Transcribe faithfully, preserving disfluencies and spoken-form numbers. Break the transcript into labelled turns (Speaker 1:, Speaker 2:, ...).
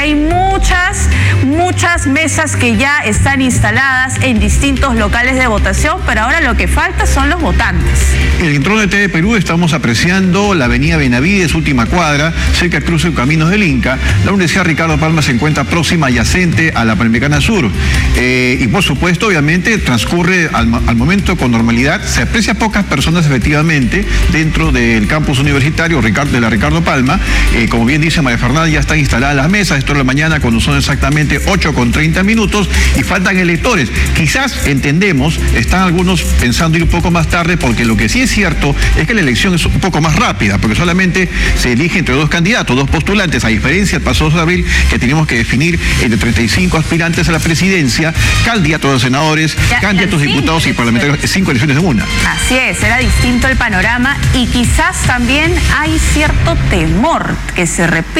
Speaker 1: hay muchas, muchas mesas que ya están instaladas en distintos locales de votación, pero ahora lo que falta son los votantes.
Speaker 2: En el entorno de T V Perú estamos apreciando la avenida Benavides, última cuadra, cerca del cruce de Caminos del Inca. La Universidad Ricardo Palma se encuentra próxima, adyacente a la Panamericana Sur. Eh, y por supuesto, obviamente, transcurre al, al momento con normalidad. Se aprecia pocas personas efectivamente dentro del campus universitario de la Ricardo Palma. Eh, como bien dice María Fernanda, ya están instaladas las mesas. Esto es la mañana cuando son exactamente ocho con treinta minutos y faltan electores. Quizás, entendemos, están algunos pensando ir un poco más tarde, porque lo que sí es cierto es que la elección es un poco más rápida, porque solamente se elige entre dos candidatos, dos postulantes, a diferencia del pasado dos de abril, que teníamos que definir entre treinta y cinco aspirantes a la presidencia, candidatos a senadores, ya, candidatos a diputados y parlamentarios, cinco elecciones en una.
Speaker 1: Así es, era distinto el panorama y quizás también hay cierto temor que se repita